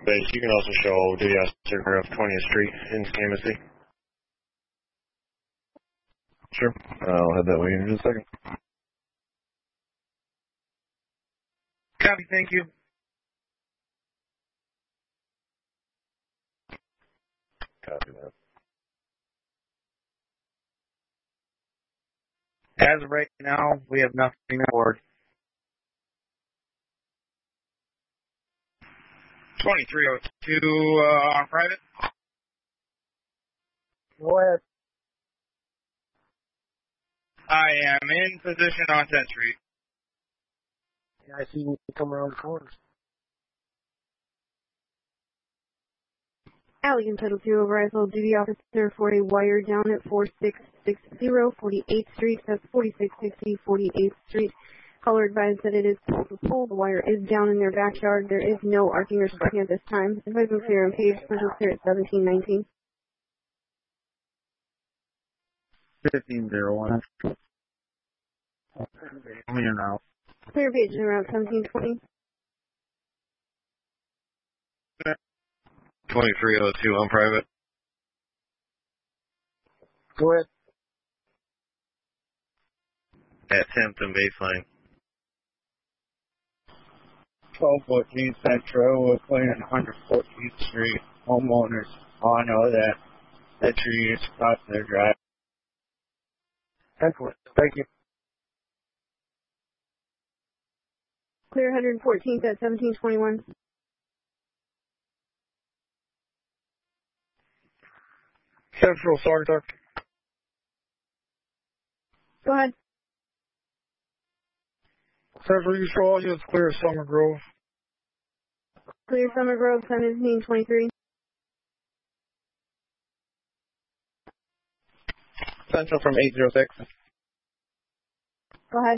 Base, you can also show DDS Circle of 20th Street in Scamesy. Sure. I'll head that way in just a second. Copy, thank you. Copy that. As of right now, we have nothing on board. 2302 on private. Go ahead. I am in position on 10th Street. Yeah, I see you come around the corners. Allegan Title 2 Arrival Duty Officer for a wire down at 4660 48th Street. That's 4660 48th Street. Caller advised that it is pole to pole. The wire is down in their backyard. There is no arcing or sparking at this time. Advise will clear on page. Potential clear at 1719. 1501. I'm in and out. Clear page around 1720. 2302 on private. Go ahead. At Hampton Baseline. 1214 Central, clearing 114th Street. Homeowners all know that the tree is across their drive. Excellent. Thank you. Clear 114th at 1721. Central Sartak. Go ahead. Central, you show all units clear Summer Grove. Clear Summer Grove 1723. Central from 806. Go ahead.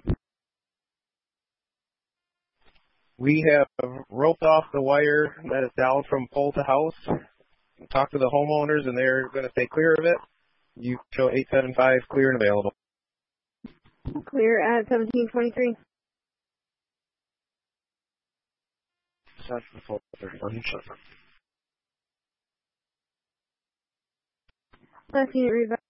We have roped off the wire that is down from pole to house. Talk to the homeowners, and they're going to stay clear of it. You show 875 clear and available. Clear at 1723. Last unit revive.